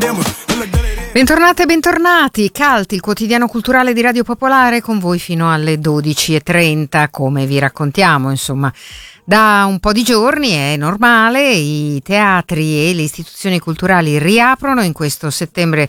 Bentornate e bentornati, Cult, il quotidiano culturale di Radio Popolare, con voi fino alle 12:30, come vi raccontiamo, insomma, da un po' di giorni è normale, i teatri e le istituzioni culturali riaprono in questo settembre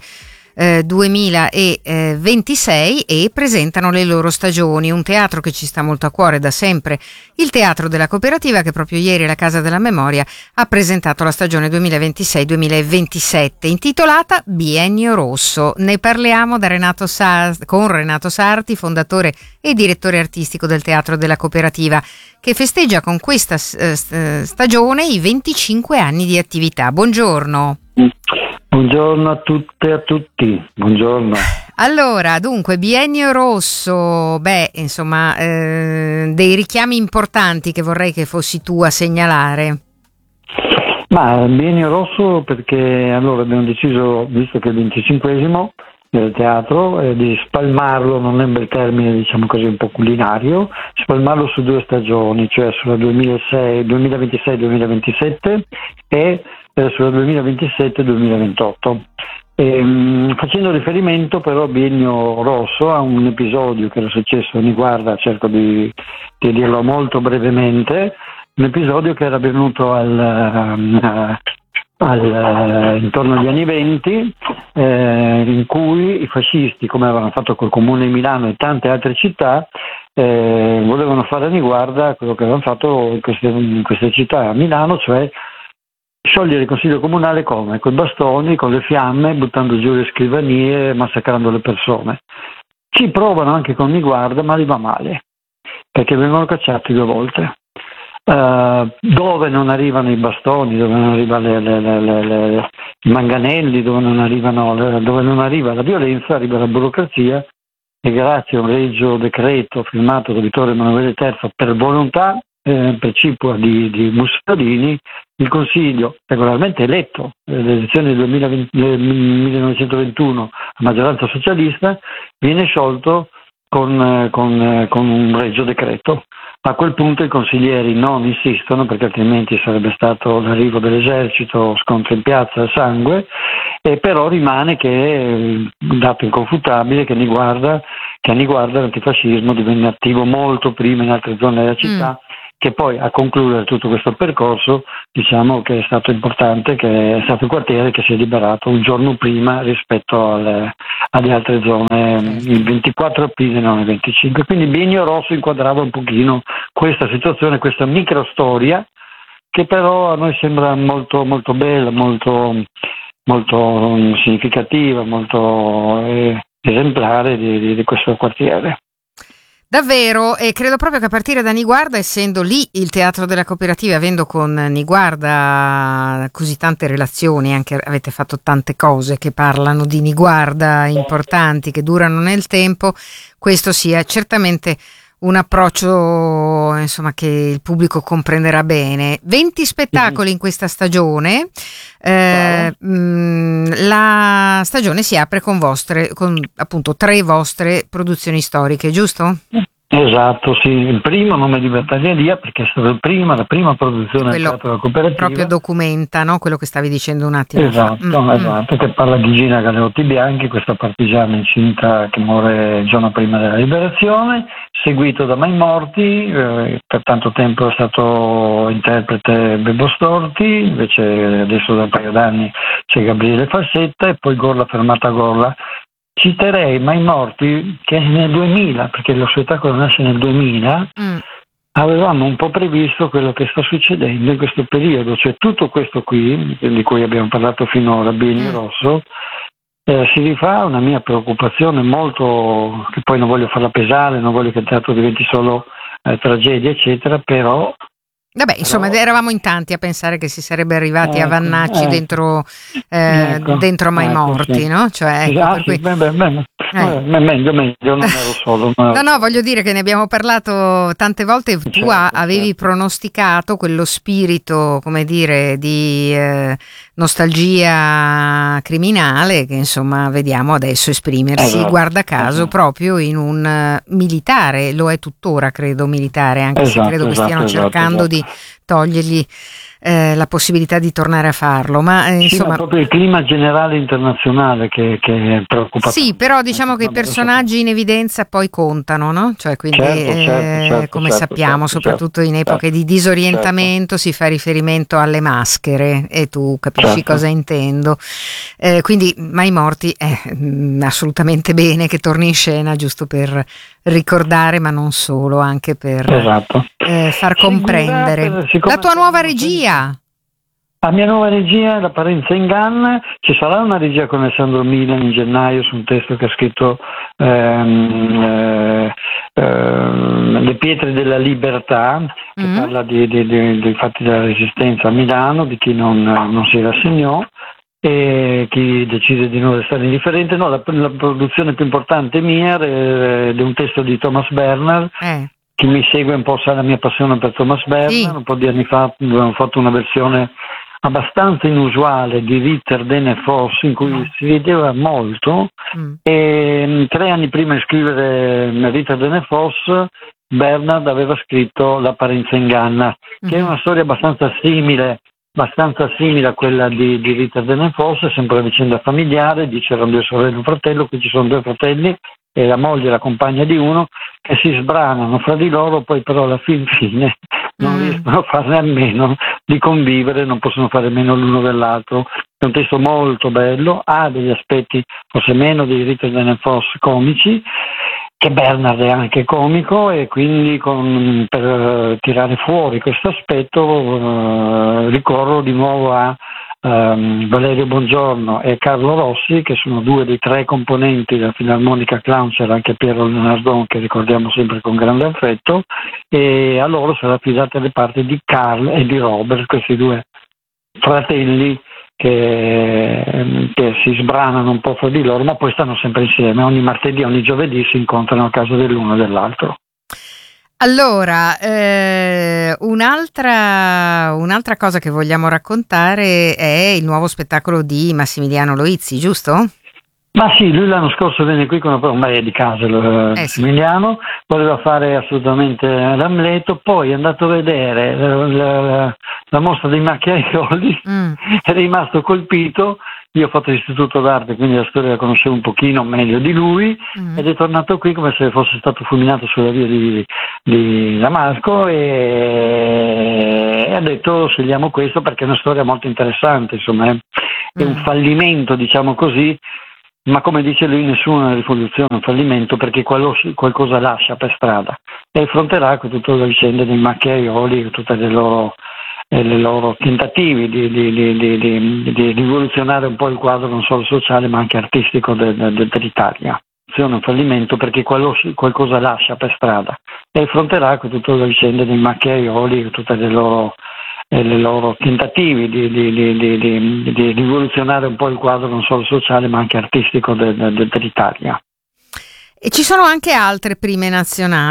2026 e presentano le loro stagioni. Un teatro che ci sta molto a cuore da sempre, il Teatro della Cooperativa, che proprio ieri alla Casa della Memoria ha presentato la stagione 2026-2027 intitolata Biennio Rosso. Ne parliamo con Renato Sarti, fondatore e direttore artistico del Teatro della Cooperativa, che festeggia con questa stagione i 25 anni di attività. Buongiorno. Buongiorno a tutte e a tutti, buongiorno. Allora, dunque, Biennio Rosso, insomma, dei richiami importanti che vorrei che fossi tu a segnalare. Ma Biennio Rosso perché allora abbiamo deciso, visto che è il 25esimo del teatro, di spalmarlo, non è un bel termine, diciamo così, un po' culinario, spalmarlo su 2 stagioni, cioè sulla 2026-2027 e sulla 2027-2028. Facendo riferimento però a Biennio Rosso a un episodio che era successo a Niguarda, cerco di dirlo molto brevemente, un episodio che era avvenuto intorno agli anni 20, in cui i fascisti, come avevano fatto col Comune di Milano e tante altre città, volevano fare a Niguarda quello che avevano fatto in queste città a Milano, cioè sciogliere il Consiglio Comunale come? Con i bastoni, con le fiamme, buttando giù le scrivanie, massacrando le persone. Ci provano anche con Niguarda, ma li va male, perché vengono cacciati 2 volte. Dove non arrivano i bastoni, dove non arrivano i manganelli, dove non arriva la violenza, arriva la burocrazia, e grazie a un regio decreto firmato da Vittorio Emanuele III per volontà precipua di Mussolini, il Consiglio, regolarmente eletto nelle elezioni del 1921 a maggioranza socialista, viene sciolto con un regio decreto. A quel punto i consiglieri non insistono, perché altrimenti sarebbe stato l'arrivo dell'esercito, scontro in piazza, sangue, e però rimane che dato inconfutabile che a Niguarda l'antifascismo divenne attivo molto prima in altre zone della città, che poi a concludere tutto questo percorso diciamo che è stato importante, che è stato il quartiere che si è liberato un giorno prima rispetto alle altre zone, il 24 aprile, non il 25. Quindi Biennio Rosso inquadrava un pochino questa situazione, questa microstoria, che però a noi sembra molto, molto bella, molto, molto significativa, molto esemplare di questo quartiere. Davvero, e credo proprio che a partire da Niguarda, essendo lì il Teatro della Cooperativa, avendo con Niguarda così tante relazioni, anche avete fatto tante cose che parlano di Niguarda importanti, che durano nel tempo, questo sia certamente un approccio, insomma, che il pubblico comprenderà bene. 20 spettacoli in questa stagione. La stagione si apre con appunto 3 vostre produzioni storiche, giusto? Esatto, sì. Il primo, Nome di Battagliaria, perché è stata la prima produzione del Teatro della Cooperativa. Proprio documenta, no? Quello che stavi dicendo un attimo fa. Esatto, che parla di Gina Galeotti Bianchi, questa partigiana incinta che muore il giorno prima della liberazione, seguito da Mai Morti, per tanto tempo è stato interprete Bebo Storti, invece adesso da un paio d'anni c'è Gabriele Fassetta, e poi Gorla Fermata Gorla. Citerei Mai Morti, che nel 2000, perché lo spettacolo nasce nel 2000, avevamo un po' previsto quello che sta succedendo in questo periodo, cioè tutto questo qui, di cui abbiamo parlato finora, Biennio Rosso, si rifà a una mia preoccupazione molto, che poi non voglio farla pesare, non voglio che il teatro diventi solo tragedia, eccetera, però... Vabbè, insomma, eravamo in tanti a pensare che si sarebbe arrivati a Vannacci dentro Mai Morti, sì. no? Cioè, esatto, per cui... meglio, non ero solo. No, voglio dire che ne abbiamo parlato tante volte. Tu avevi pronosticato quello spirito, come dire, di nostalgia criminale che insomma vediamo adesso esprimersi, guarda caso, proprio in un militare, lo è tuttora credo militare, anche se credo che stiano cercando di togliergli la possibilità di tornare a farlo, ma Sì, insomma... ma proprio il clima generale internazionale che preoccupa Sì, tanto. però diciamo che i personaggi in evidenza poi contano, no? Cioè, quindi, come sappiamo, soprattutto in epoche di disorientamento si fa riferimento alle maschere e tu capisci cosa intendo. Quindi Mai morti è assolutamente bene che torni in scena, giusto per ricordare, ma non solo, anche per far comprendere. La tua nuova regia! La mia nuova regia, L'apparenza inganna. Ci sarà una regia con Alessandro Milan in gennaio su un testo che ha scritto Le pietre della libertà, che parla dei fatti della resistenza a Milano, di chi non si rassegnò e chi decide di non restare indifferente. No, la produzione più importante mia è un testo di Thomas Bernhard. Chi mi segue un po' sa la mia passione per Thomas Bernhard. Sì. Un po' di anni fa abbiamo fatto una versione abbastanza inusuale di Ritter Denne Foss, in cui si vedeva molto, e 3 anni prima di scrivere Ritter Denne Foss Bernhard aveva scritto L'apparenza inganna, che è una storia abbastanza simile a quella di Ritter Denne Foss, è sempre una vicenda familiare, c'erano 2 sorelle e un fratello, qui ci sono 2 fratelli e la moglie e la compagna di uno che si sbranano fra di loro, poi però alla fine non riescono a farne a meno di convivere, non possono fare meno l'uno dell'altro. È un testo molto bello, ha degli aspetti forse meno di Ritter Denne Foss comici, che Bernhard è anche comico, e quindi per tirare fuori questo aspetto ricorro di nuovo a Valerio Bongiorno e Carlo Rossi, che sono 2 dei 3 componenti della Filarmonica Clown. C'era anche Piero Leonardon, che ricordiamo sempre con grande affetto, e a loro sarà affidata le parti di Carl e di Robert, questi 2 fratelli che si sbranano un po' fra di loro, ma poi stanno sempre insieme. Ogni martedì, ogni giovedì si incontrano a casa dell'uno e dell'altro. Allora, un'altra cosa che vogliamo raccontare è il nuovo spettacolo di Massimiliano Loizzi, giusto? Ma sì, lui l'anno scorso venne qui con ormai è di casa Massimiliano, voleva fare assolutamente l'Amleto, poi è andato a vedere la mostra dei macchiaioli, è rimasto colpito. Io ho fatto l'istituto d'arte, quindi la storia la conoscevo un pochino meglio di lui, ed è tornato qui come se fosse stato fulminato sulla via di Damasco, e ha detto scegliamo questo perché è una storia molto interessante, insomma è un fallimento, diciamo così, ma come dice lui nessuna rivoluzione è un fallimento, perché qualcosa lascia per strada, e affronterà con tutta la vicenda dei macchiaioli, tutte le loro tentativi di rivoluzionare un po' il quadro non solo sociale ma anche artistico dell'Italia. È un fallimento perché qualcosa lascia per strada, e affronterà con tutta la vicenda dei macchiaioli, tutte le loro tentativi di rivoluzionare un po' il quadro non solo sociale ma anche artistico dell'Italia. E ci sono anche altre prime nazionali.